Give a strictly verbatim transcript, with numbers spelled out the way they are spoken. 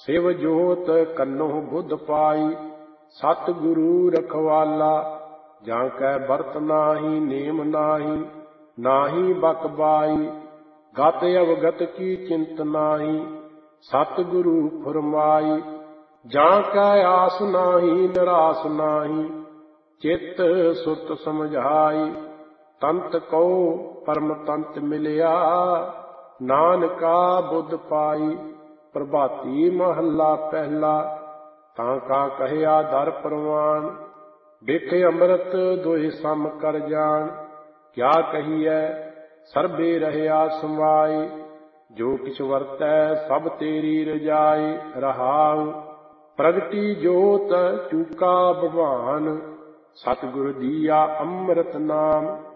शिव जोत कन्नो बुध पाई, सतगुरु रखवाला। जाकै बरत नाही नेम नाही, नाही बकबाई। गत अवगत की चिंत नाही, सतगुरु फुरमाई। जाकै आस नाही निरास नाही, चित्त सुत समझाई। तंत को परम तंत मिलिया, नानका बुध पाई। प्रभाती महला पहला, तांका कहया दर परवान। बिख अमृत दोहि सम कर जान, क्या कहिए सर्बे रहया समाई। जो किछ वरतै सब तेरी रजाई, रहाउ प्रगति जोत चूका भगवान। सतगुर दिया अमृत नाम,